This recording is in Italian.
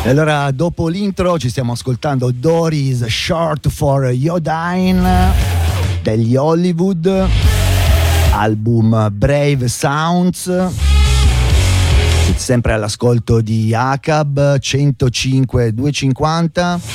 E allora, dopo l'intro, ci stiamo ascoltando Doris Short for Iodine degli Hollywood, album Brave Sounds. Siete sempre all'ascolto di ACAB 105 250.